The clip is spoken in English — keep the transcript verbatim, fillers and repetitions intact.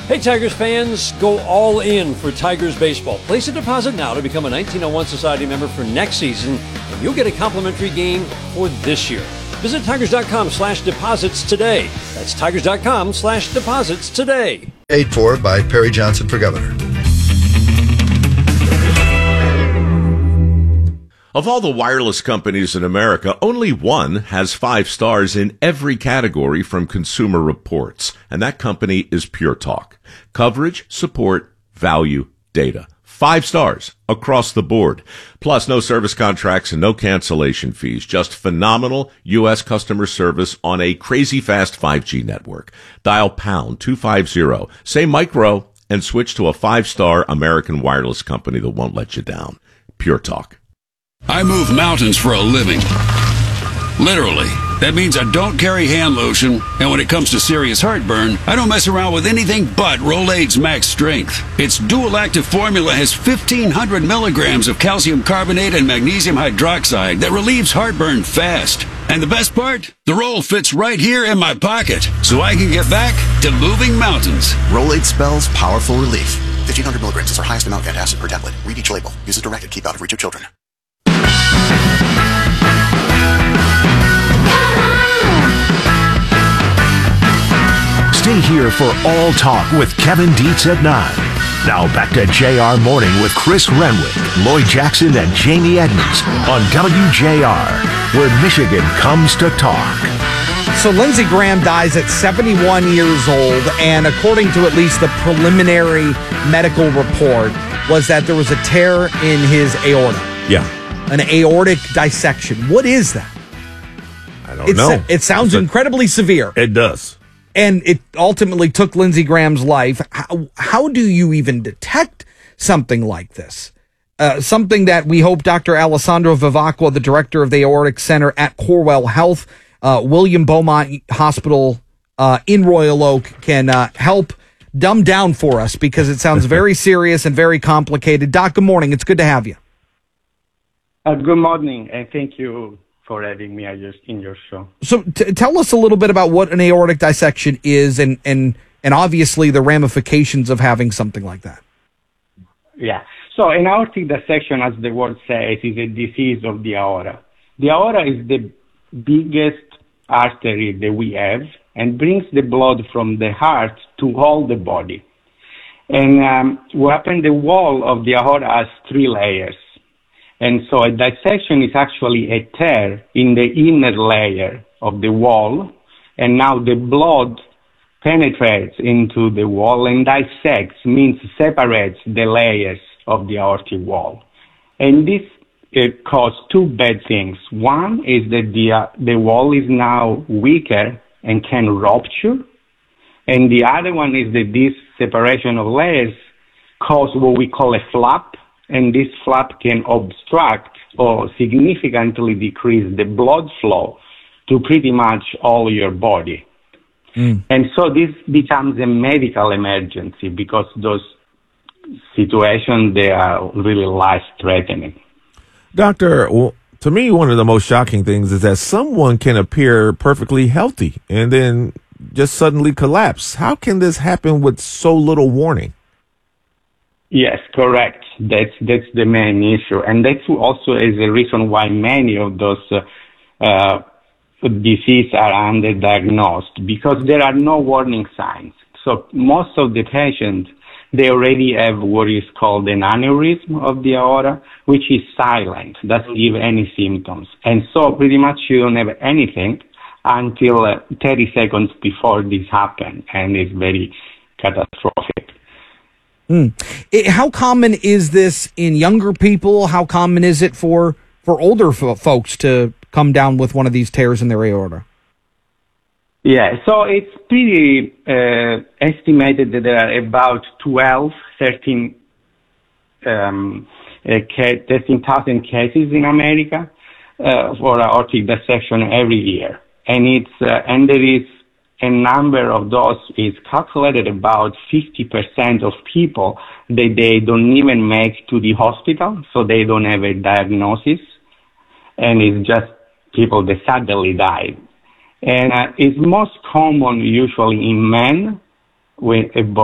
Hey Tigers fans, go all in for Tigers baseball. Place a deposit now to become a nineteen oh one Society member for next season, and you'll get a complimentary game for this year. Visit Tigers.com slash deposits today. That's Tigers.com slash deposits today. Paid for by Perry Johnson for governor. Of all the wireless companies in America, only one has five stars in every category from Consumer Reports, and that company is Pure Talk. Coverage, support, value, data. Five stars across the board. Plus, no service contracts and no cancellation fees. Just phenomenal U S customer service on a crazy fast five G network. Dial pound two fifty, say micro, and switch to a five-star American wireless company that won't let you down. Pure Talk. I move mountains for a living. Literally. That means I don't carry hand lotion, and when it comes to serious heartburn, I don't mess around with anything but Rolaids Max Strength. Its dual-active formula has fifteen hundred milligrams of calcium carbonate and magnesium hydroxide that relieves heartburn fast. And the best part? The roll fits right here in my pocket, so I can get back to moving mountains. Rolaids spells powerful relief. fifteen hundred milligrams is our highest amount of antacid per tablet. Read each label. Use as directed. Keep out of reach of children. Stay here for All Talk with Kevin Dietz at nine. Now back to J R Morning with Chris Renwick, Lloyd Jackson, and Jamie Edmonds on W J R, where Michigan comes to talk. So Lindsey Graham dies at seventy-one years old, and according to at least the preliminary medical report, was that there was a tear in his aorta. Yeah. An aortic dissection. What is that? I don't it's, know. It sounds a, incredibly severe. It does. And it ultimately took Lindsey Graham's life. How, how do you even detect something like this? Uh, something that we hope Doctor Alessandro Vivacqua, the director of the Aortic Center at Corewell Health, uh, William Beaumont Hospital uh, in Royal Oak, can uh, help dumb down for us, because it sounds very serious and very complicated. Doc, good morning. It's good to have you. Uh, good morning, and thank you for having me in your show. So t- tell us a little bit about what an aortic dissection is, and, and, and obviously the ramifications of having something like that. Yeah. So an aortic dissection, as the word says, is a disease of the aorta. The aorta is the biggest artery that we have and brings the blood from the heart to all the body. And um, what happened, the wall of the aorta has three layers. And so a dissection is actually a tear in the inner layer of the wall, and now the blood penetrates into the wall and dissects, means separates the layers of the aortic wall. And this it causes two bad things. One is that the, uh, the wall is now weaker and can rupture, and the other one is that this separation of layers causes what we call a flap, and this flap can obstruct or significantly decrease the blood flow to pretty much all your body. Mm. And so this becomes a medical emergency, because those situations, they are really life-threatening. Doctor, well, to me, one of the most shocking things is that someone can appear perfectly healthy and then just suddenly collapse. How can this happen with so little warning? Yes, correct. That's that's the main issue, and that's also is the reason why many of those uh, uh, diseases are underdiagnosed, because there are no warning signs. So most of the patients, they already have what is called an aneurysm of the aorta, which is silent, doesn't give any symptoms, and so pretty much you don't have anything until uh, thirty seconds before this happens, and it's very catastrophic. Mm. It, how common is this in younger people? How common is it for, for older fo- folks to come down with one of these tears in their aorta? Yeah, so it's pretty uh, estimated that there are about twelve, thirteen, um, uh, thirteen thousand cases in America uh, for aortic dissection every year. And it's uh, and there is a number of those is calculated about fifty percent of people that they don't even make to the hospital, so they don't have a diagnosis, and it's just people that suddenly die. And uh, it's most common usually in men with a